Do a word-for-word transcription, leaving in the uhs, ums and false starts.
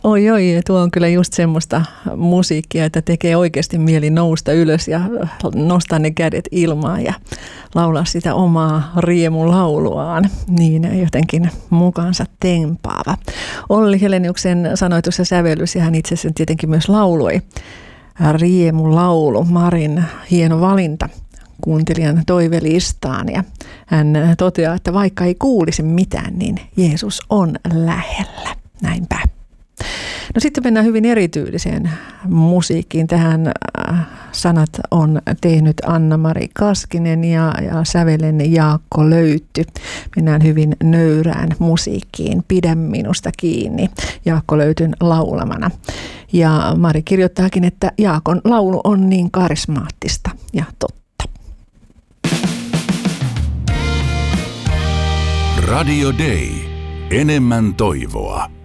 Oi oi, tuo on kyllä just semmoista musiikkia, että tekee oikeasti mieli nousta ylös ja nostaa ne kädet ilmaan ja laulaa sitä omaa riemun lauluaan, niin jotenkin mukaansa tempaava. Olli Heleniuksen sanoitus ja sävellys, ja hän itse asiassa tietenkin myös lauloi. Riemun laulu, Marin hieno valinta kuuntelijan toivelistaan, ja hän toteaa, että vaikka ei kuulisi mitään, niin Jeesus on lähellä. Näinpä. No sitten mennään hyvin erityyliseen musiikkiin. Tähän sanat on tehnyt Anna-Mari Kaskinen ja, ja sävelen Jaakko Löyty. Mennään hyvin nöyrään musiikkiin. Pidä minusta kiinni Jaakko Löytyn laulamana. Ja Mari kirjoittaakin, että Jaakon laulu on niin karismaattista ja totta. Radio Day. Enemmän toivoa.